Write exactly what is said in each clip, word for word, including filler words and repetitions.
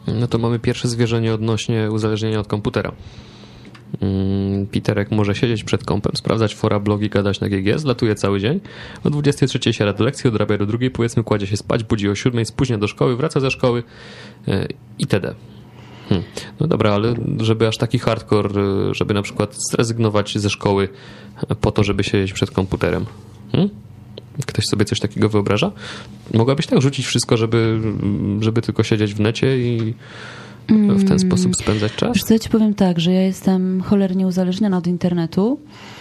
No to mamy pierwsze zwierzenie odnośnie uzależnienia od komputera. Piterek może siedzieć przed kompem, sprawdzać fora, blogi, gadać na G G, zlatuje cały dzień. O dwudziestej trzeciej siada do lekcji, odrabia do drugiej, powiedzmy kładzie się spać, budzi o siódmej, spóźnia do szkoły, wraca ze szkoły itd. Hmm. No dobra, ale żeby aż taki hardcore, żeby na przykład zrezygnować ze szkoły po to, żeby siedzieć przed komputerem. Hmm? Ktoś sobie coś takiego wyobraża? Mogłabyś tak rzucić wszystko, żeby, żeby tylko siedzieć w necie i w ten sposób spędzać czas? Wiesz co, ja ci powiem tak, że ja jestem cholernie uzależniona od internetu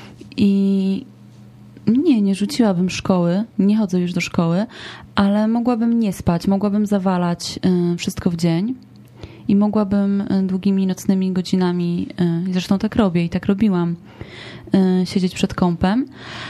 i nie, nie rzuciłabym szkoły, nie chodzę już do szkoły, ale mogłabym nie spać, mogłabym zawalać wszystko w dzień i mogłabym długimi nocnymi godzinami, zresztą tak robię i tak robiłam, siedzieć przed kompem.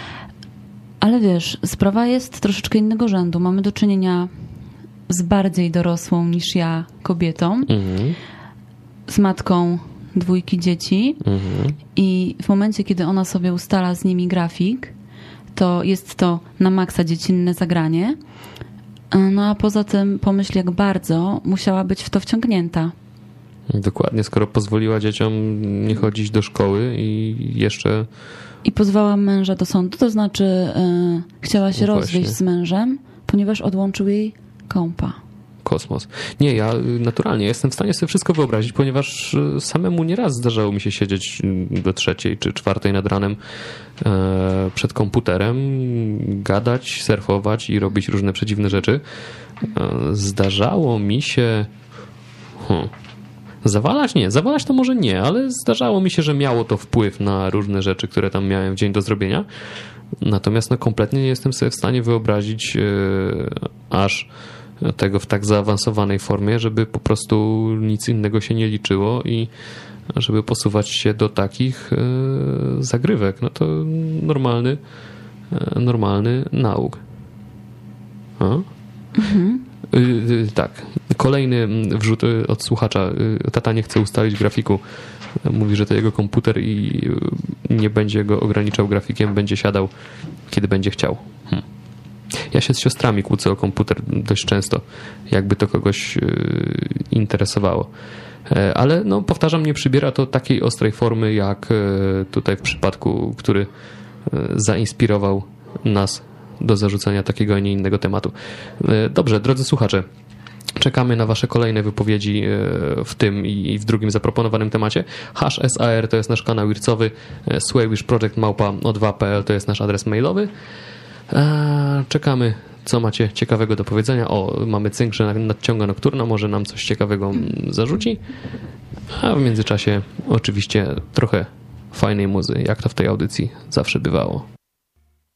Ale wiesz, sprawa jest troszeczkę innego rzędu. Mamy do czynienia z bardziej dorosłą niż ja kobietą, mhm. z matką dwójki dzieci mhm. i w momencie, kiedy ona sobie ustala z nimi grafik, to jest to na maksa dziecinne zagranie. No a poza tym pomyśl, jak bardzo musiała być w to wciągnięta. Dokładnie, skoro pozwoliła dzieciom nie chodzić do szkoły i jeszcze... I pozwała męża do sądu, to znaczy yy, chciała się no rozwieść z mężem, ponieważ odłączył jej kompa. Kosmos. Nie, ja naturalnie jestem w stanie sobie wszystko wyobrazić, ponieważ samemu nieraz zdarzało mi się siedzieć do trzeciej czy czwartej nad ranem e, przed komputerem, gadać, surfować i robić różne przedziwne rzeczy. E, zdarzało mi się... Hmm, zawalać? Nie. Zawalać to może nie, ale zdarzało mi się, że miało to wpływ na różne rzeczy, które tam miałem w dzień do zrobienia. Natomiast no, kompletnie nie jestem sobie w stanie wyobrazić e, aż tego w tak zaawansowanej formie, żeby po prostu nic innego się nie liczyło i żeby posuwać się do takich e, zagrywek. No to normalny e, normalny nauk. A? Mhm. Y, tak. Kolejny wrzut od słuchacza. Tata nie chce ustalić grafiku. Mówi, że to jego komputer i nie będzie go ograniczał grafikiem, będzie siadał, kiedy będzie chciał. Hmm. Ja się z siostrami kłócę o komputer dość często, jakby to kogoś interesowało. Ale no, powtarzam, nie przybiera to takiej ostrej formy, jak tutaj w przypadku, który zainspirował nas do zarzucenia takiego, a nie innego tematu. Dobrze, drodzy słuchacze, czekamy na wasze kolejne wypowiedzi w tym i w drugim zaproponowanym temacie. Hash S A R to jest nasz kanał ircowy, swaywish.project małpa o dwa kropka p l to jest nasz adres mailowy. Czekamy, co macie ciekawego do powiedzenia. O, mamy cynk, że nadciąga nokturna, może nam coś ciekawego zarzuci. A w międzyczasie oczywiście trochę fajnej muzy, jak to w tej audycji zawsze bywało.